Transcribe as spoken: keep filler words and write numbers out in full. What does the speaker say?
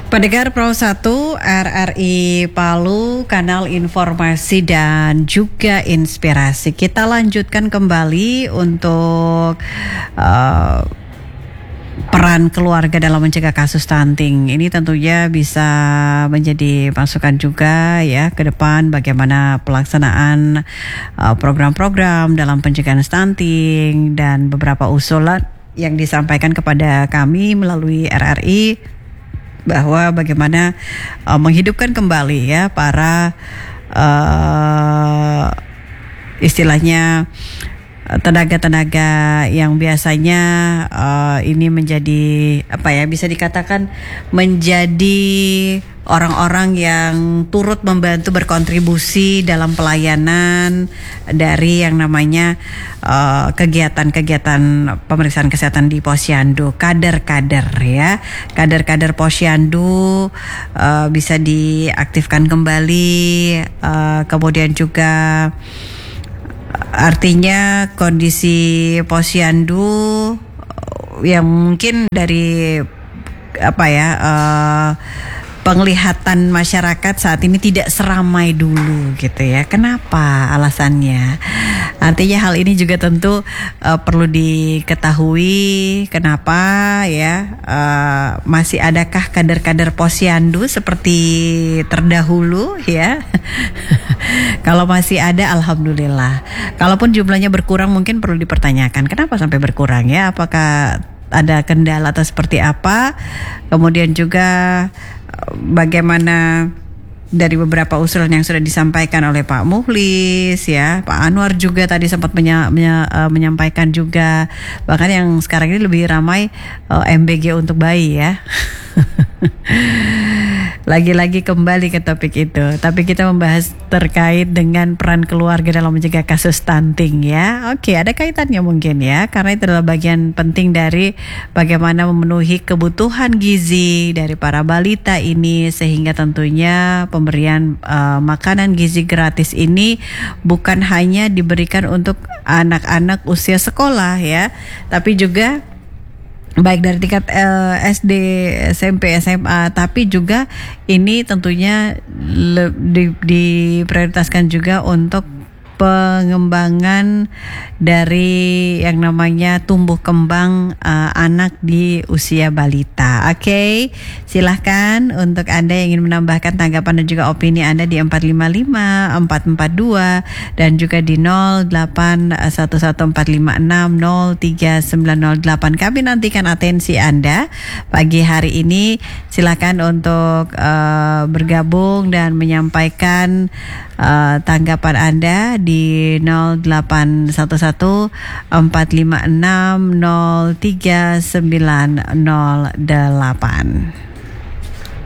Pendengar Pro satu R R I Palu, kanal informasi dan juga inspirasi. Kita lanjutkan kembali untuk uh, peran keluarga dalam mencegah kasus stunting. Ini tentunya bisa menjadi masukan juga ya ke depan bagaimana pelaksanaan uh, program-program dalam pencegahan stunting dan beberapa usulan yang disampaikan kepada kami melalui R R I bahwa bagaimana uh, menghidupkan kembali ya para uh, istilahnya tenaga-tenaga yang biasanya uh, ini menjadi apa ya, bisa dikatakan menjadi orang-orang yang turut membantu berkontribusi dalam pelayanan dari yang namanya uh, kegiatan-kegiatan pemeriksaan kesehatan di Posyandu, kader-kader ya, kader-kader Posyandu uh, bisa diaktifkan kembali, uh, kemudian juga artinya kondisi Posyandu yang mungkin dari apa ya uh, penglihatan masyarakat saat ini tidak seramai dulu gitu ya. Kenapa alasannya? Artinya hal ini juga tentu uh, perlu diketahui kenapa ya uh, masih adakah kader-kader Posyandu seperti terdahulu ya. Kalau masih ada, alhamdulillah. Kalaupun jumlahnya berkurang, mungkin perlu dipertanyakan kenapa sampai berkurang ya. Apakah ada kendala atau seperti apa? Kemudian juga bagaimana dari beberapa usulan yang sudah disampaikan oleh Pak Muhlis ya, Pak Anwar juga tadi sempat menya, menya, uh, menyampaikan juga, bahkan yang sekarang ini lebih ramai uh, M B G untuk bayi ya. Lagi-lagi kembali ke topik itu, tapi kita membahas terkait dengan peran keluarga dalam mencegah kasus stunting ya. Oke, ada kaitannya mungkin ya, karena itu adalah bagian penting dari bagaimana memenuhi kebutuhan gizi dari para balita ini, sehingga tentunya pemberian uh, makanan gizi gratis ini bukan hanya diberikan untuk anak-anak usia sekolah ya, tapi juga baik dari tingkat uh, S D, S M P, S M A, tapi juga ini tentunya le- di, diprioritaskan juga untuk pengembangan dari yang namanya tumbuh kembang uh, anak di usia balita. Oke, okay? Silahkan untuk Anda yang ingin menambahkan tanggapan dan juga opini Anda di empat lima lima empat empat dua dan juga di nol delapan satu satu empat lima enam nol tiga sembilan nol delapan. Kami nantikan atensi Anda pagi hari ini. Silahkan untuk uh, bergabung dan menyampaikan uh, tanggapan Anda di nol delapan satu satu empat lima enam nol tiga sembilan nol delapan.